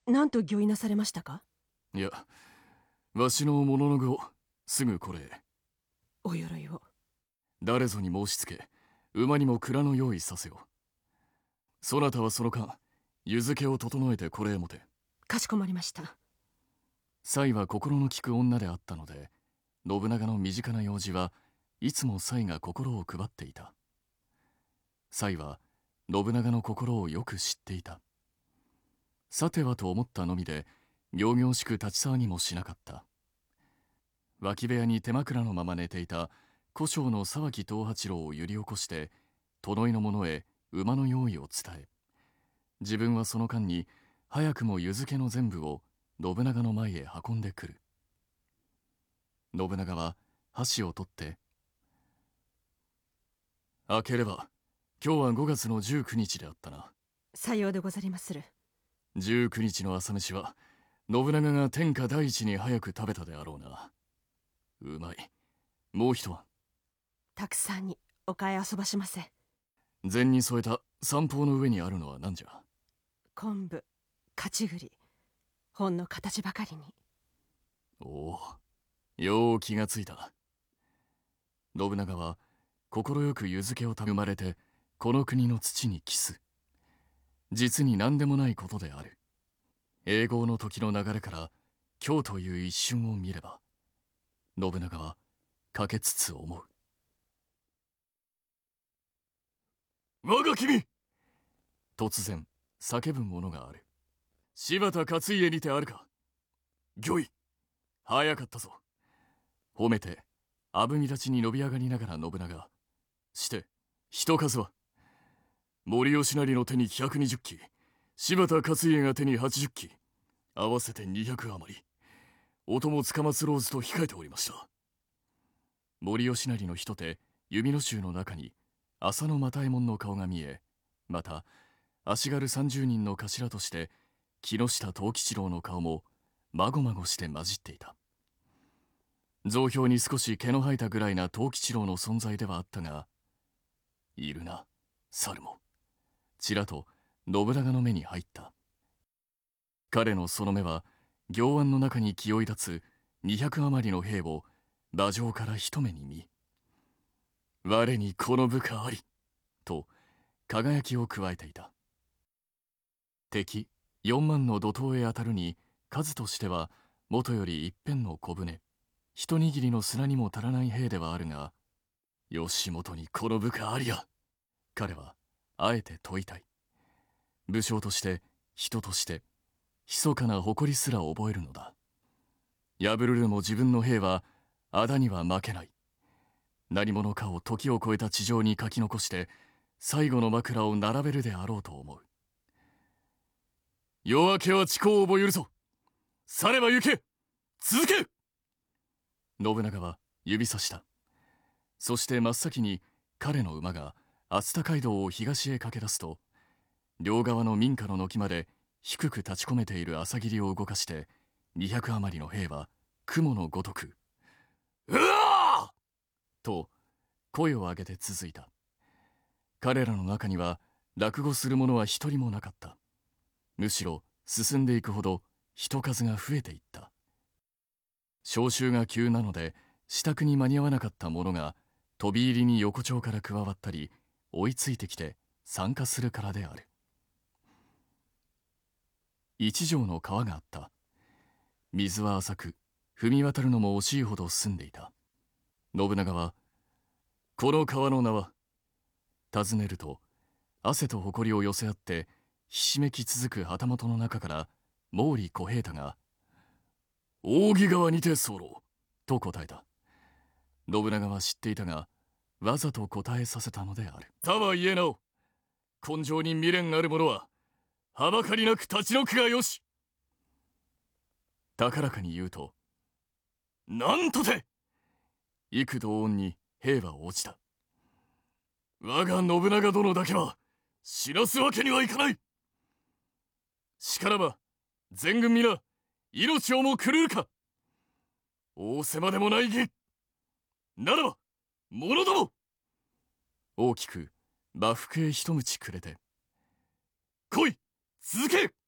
何と御意なされましたか？ いや、わしの物の具をすぐこれへ。 お鎧を。 誰ぞに申しつけ、馬にも蔵の用意させよ。そなたはその間、湯漬けを整えてこれへ持て。 かしこまりました。 妻は心の利く女であったので、信長の身近な用事はいつも妻が心を配っていた。妻は信長の心をよく知っていた。さてはと思ったのみで、仰々しく立ち触りもしなかった。脇部屋に手枕のまま寝ていた小姓の沢木藤八郎を揺り起こして、殿井の者へ馬の用意を伝え、自分はその間に早くも湯漬けの全部を信長の前へ運んでくる。信長は箸を取って、開ければ今日は5月の19日であったな。 さようでござりまする。 19日の朝飯は信長が天下第一に早く食べたであろうな。うまい。もう一碗。 たくさんにお買い遊ばしませ。 膳に添えた三方の上にあるのは何じゃ？ 昆布、勝ち栗、ほんの形ばかりに。 おお、よう気がついた。信長は快く湯漬けを生まれてこの国の土に帰す。実に何でもないことである。永劫の時の流れから今日という一瞬を見れば、信長はかけつつ思う。我が君！突然叫ぶものがある。柴田勝家にてあるか。御意。早かったぞ。褒めてあぶみ立ちに伸び上がりながら信長。して人数は森吉成の手に120騎、柴田勝家が手に80騎、合わせて200余り。音も塚松ローズと控えておりました。森吉成の一手弓の衆の中に浅野又右衛門の顔が見え、また足軽30人の頭として木下藤吉郎の顔もまごまごして混じっていた。増票に少し毛の生えたぐらいな藤吉郎の存在ではあったが、いるな猿もちらと信長の目に入った。彼のその目は行腕の中に気負い立つ200余りの兵を馬上から一目に見、我にこの部下ありと輝きを加えていた。敵4万の怒涛へ当たるに数としてはもとより一辺の小舟一握りの砂にも足らない兵ではあるが、義元にこの部下ありや。彼はあえて問いたい。武将として人として密かな誇りすら覚えるのだ。破るるも自分の兵は仇には負けない。何者かを時を超えた地上に書き残して最後の枕を並べるであろうと思う。夜明けは地高を覚えるぞ。されば行け、続け。信長は指さした。そして真っ先に彼の馬が熱田街道を東へ駆け出すと、両側の民家の軒まで低く立ち込めている朝霧を動かして200余りの兵は雲のごとく「うわー!」と声を上げて続いた。彼らの中には落語する者は一人もなかった。むしろ進んでいくほど人数が増えていった。召集が急なので支度に間に合わなかった者が飛び入りに横丁から加わったり追いついてきて参加するからである。一条の川があった。水は浅く踏み渡るのも惜しいほど澄んでいた。信長は「この川の名は?」尋ねると、汗と誇りを寄せ合ってひしめき続く旗本の中から毛利小平太が「扇川にて候」と答えた。信長は知っていたがわざと答えさせたのである。他は言えなお、根性に未練ある者ははばかりなく立ち退くがよし。高らかに言うと「なんとて!」幾同音に兵は応じた。我が信長殿だけは死なすわけにはいかない。しからば全軍皆命をも狂うか。仰せまでもない義ならば者ども。大きく馬服へ一鞭くれて「来い、続け!」